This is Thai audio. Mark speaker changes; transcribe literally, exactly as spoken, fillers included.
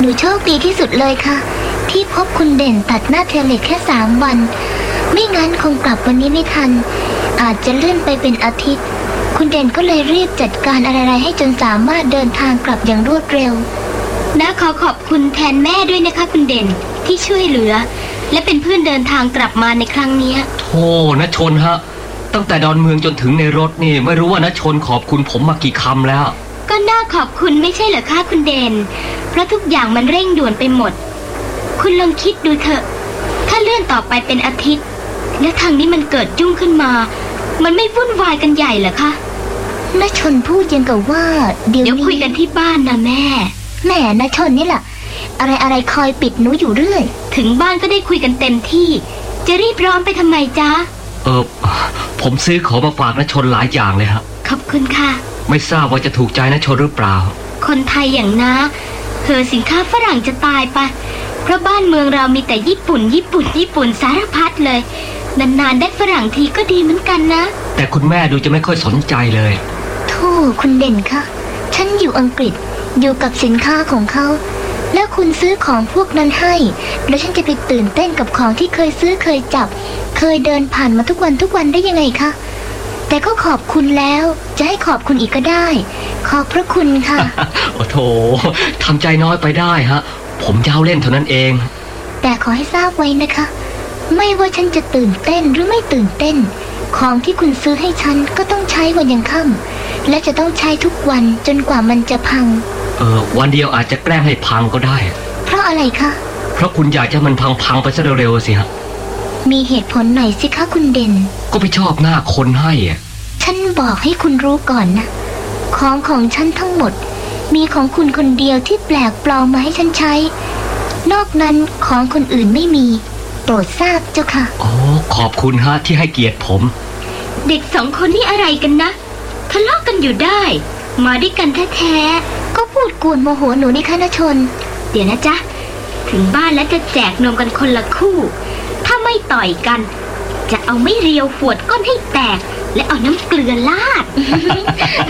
Speaker 1: หนูโชคดีที่สุดเลยค่ะที่พบคุณเด่นตัดหน้าเทเลตแค่สามวันไม่งั้นคงกลับวันนี้ไม่ทันอาจจะเลื่อนไปเป็นอาทิตย์คุณเด่นก็เลยรีบจัดการอะไรๆให้จนสามารถเดินทางกลับอย่างรวดเร็วน้าขอขอบคุณแทนแม่ด้วยนะคะคุณเด่นที่ช่วยเหลือและเป็นเพื่อนเดินทางกลับมาในครั้งนี้
Speaker 2: โธ่ณชนฮะตั้งแต่ดอนเมืองจนถึงในรถนี่ไม่รู้ว่าณชนขอบคุณผมมากี่คำแล้ว
Speaker 1: ก็น่าขอบคุณไม่ใช่เหรอคะคุณเด่นเพราะทุกอย่างมันเร่งด่วนไปหมดคุณลองคิดดูเถอะถ้าเลื่อนต่อไปเป็นอาทิตย์แล้วทางนี้มันเกิดยุ่งขึ้นมามันไม่วุ่นวายกันใหญ่เหรอคะณชนพูดยังกับว่าเดี๋ยวคุยกันที่บ้านนะแม่แม่ณชนนี่แหละอะไรอะไรคอยปิดหนูอยู่เรื่อยถึงบ้านก็ได้คุยกันเต็มที่จะรีบร้อนไปทำไมจ๊ะ
Speaker 2: เออผมซื้อของมาฝากณชนหลายอย่างเลยครับ
Speaker 1: ขอบคุณค่ะ
Speaker 2: ไม่ทราบว่าจะถูกใจณชนหรือเปล่า
Speaker 1: คนไทยอย่างน้าเห่อสินค้าฝรั่งจะตายไปเพราะบ้านเมืองเรามีแต่ญี่ปุ่นญี่ปุ่นญี่ปุ่นสารพัดเลยนานๆได้ฝรั่งทีก็ดีเหมือนกันนะ
Speaker 2: แต่คุณแม่ดูจะไม่ค่อยสนใจเลย
Speaker 1: โธ่คุณเด่นคะฉันอยู่อังกฤษอยู่กับสินค้าของเขาแล้วคุณซื้อของพวกนั้นให้แล้วฉันจะไปตื่นเต้นกับของที่เคยซื้อเคยจับเคยเดินผ่านมาทุกวันทุกวันได้ยังไงคะแต่ก็ขอบคุณแล้วจะให้ขอบคุณอีกก็ได้ขอบพระคุณค่ะ
Speaker 2: โอ้โธ่ทำใจน้อยไปได้ฮะผมเย้าเล่นเท่านั้นเอง
Speaker 1: แต่ขอให้ทราบไว้นะคะไม่ว่าฉันจะตื่นเต้นหรือไม่ตื่นเต้นของที่คุณซื้อให้ฉันก็ต้องใช้วันยังค่ำและจะต้องใช้ทุกวันจนกว่ามันจะพัง
Speaker 2: เออวันเดียวอาจจะแกล้งให้พังก็ได้
Speaker 1: เพราะอะไรคะ
Speaker 2: เพราะคุณอยากจะมันพังพังไปซะเร็วๆสิฮะ
Speaker 1: มีเหตุผลไหนสิคะคุณเด่น
Speaker 2: ก็ไปชอบหน้าคนให้อ่ะ
Speaker 1: ฉันบอกให้คุณรู้ก่อนนะของของฉันทั้งหมดมีของคุณคนเดียวที่แปลกปลอมมาให้ฉันใช้นอกนั้นของคนอื่นไม่มีโปรดทราบเจ้าค่ะ
Speaker 2: โอ้ขอบคุณฮะที่ให้เกียรติผม
Speaker 1: เด็กสองคนนี่อะไรกันนะทะเลาะกันอยู่ได้มาด้วยกันแท้ๆก็พูดกวนโมโหหนูนี่คะณชนเดี๋ยวนะจ๊ะถึงบ้านแล้วจะแจกนมกันคนละคู่ถ้าไม่ต่อยกันจะเอาไม่เรียวฝวดก้นให้แตกและเอาน้ำเกลือลาด